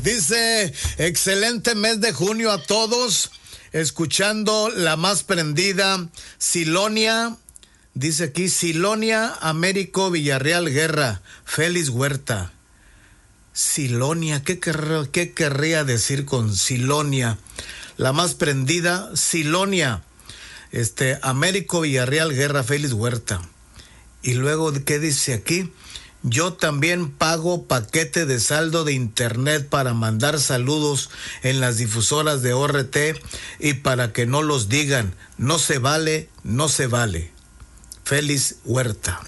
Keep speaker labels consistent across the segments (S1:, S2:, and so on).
S1: Dice, excelente mes de junio a todos, escuchando la más prendida, Silonia, dice aquí, Silonia, Américo Villarreal Guerra, Félix Huerta. Silonia, ¿qué querría decir con Silonia? La más prendida, Silonia, Américo Villarreal Guerra, Félix Huerta. Y luego, ¿qué dice aquí? Yo también pago paquete de saldo de internet para mandar saludos en las difusoras de ORT y para que no los digan, no se vale, no se vale. Félix Huerta.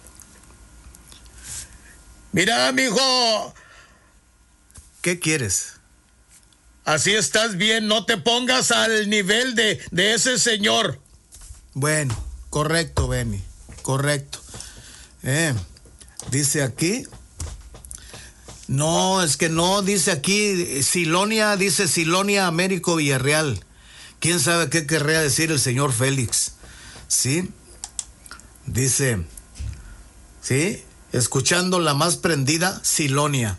S1: Mira, mijo, ¿qué quieres? Así estás bien, no te pongas al nivel de ese señor. Bueno, correcto, Benny, correcto. Dice aquí, no, es que no, dice aquí, Silonia, dice Silonia Américo Villarreal. ¿Quién sabe qué querría decir el señor Félix? ¿Sí? Dice, ¿sí? Escuchando la más prendida, Silonia.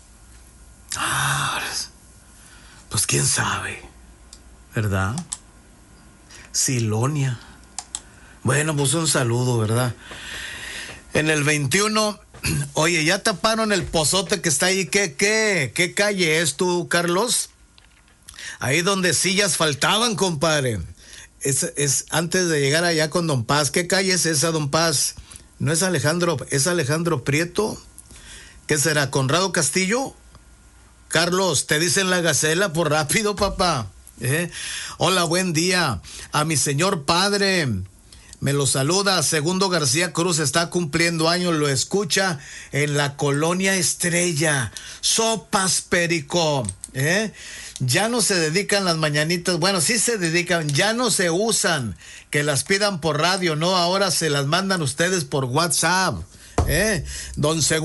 S1: Pues quién sabe, ¿verdad? Silonia. Bueno, pues un saludo, ¿verdad? En el 21, oye, ya taparon el pozote que está ahí. ¿Qué calle es tú, Carlos? Ahí donde sillas faltaban, compadre. Es antes de llegar allá con Don Paz. ¿Qué calle es esa, Don Paz? ¿No es Alejandro Prieto? ¿Qué será? ¿Conrado Castillo? Carlos, te dicen la Gacela por rápido, papá. Hola, buen día. A mi señor padre me lo saluda. Segundo García Cruz está cumpliendo años. Lo escucha en la Colonia Estrella. Sopas Perico. Ya no se dedican las mañanitas. Bueno, sí se dedican. Ya no se usan. Que las pidan por radio. No, ahora se las mandan ustedes por WhatsApp. Don Segundo.